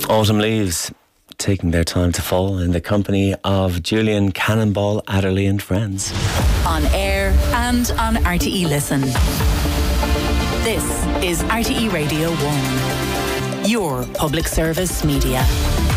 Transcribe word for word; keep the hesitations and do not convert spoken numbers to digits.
Autumn leaves, taking their time to fall in the company of Julian Cannonball Adderley and friends. On air and on R T E Listen. This is R T E Radio one, your public service media.